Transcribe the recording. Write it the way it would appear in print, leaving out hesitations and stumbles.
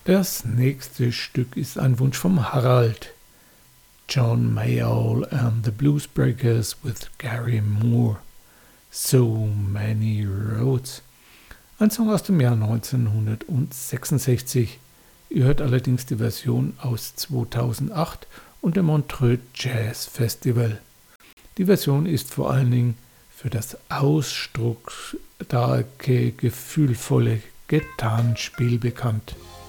Das nächste Stück ist ein Wunsch vom Harald. John Mayall and the Bluesbreakers with Gary Moore. So Many Roads. Ein Song aus dem Jahr 1966. Ihr hört allerdings die Version aus 2008 und dem Montreux Jazz Festival. Die Version ist vor allen Dingen für das ausdrucksstarke, gefühlvolle Gitarrenspiel bekannt.